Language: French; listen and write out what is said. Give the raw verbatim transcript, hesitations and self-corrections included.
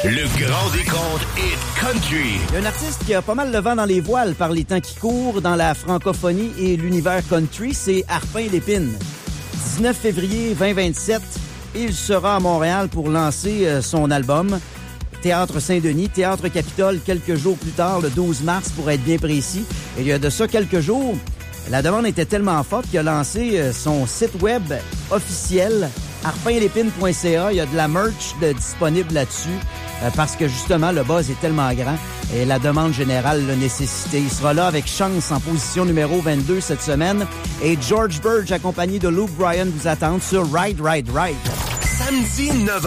Le grand décompte Hit Country. Il y a un artiste qui a pas mal le vent dans les voiles par les temps qui courent dans la francophonie et l'univers country, c'est Harpin Lépine. dix-neuf février vingt vingt-sept, il sera à Montréal pour lancer son album. Théâtre Saint-Denis, Théâtre Capitole, quelques jours plus tard, le douze mars pour être bien précis. Et il y a de ça quelques jours, la demande était tellement forte qu'il a lancé son site web officiel, harpin lépine point c a. Il y a de la merch de, disponible là-dessus euh, parce que justement, le buzz est tellement grand et la demande générale l'a nécessité. Il sera là avec Chance en position numéro vingt-deux cette semaine et George Burge accompagné de Luke Bryan vous attendent sur Ride, Ride, Ride. Samedi neuf heures.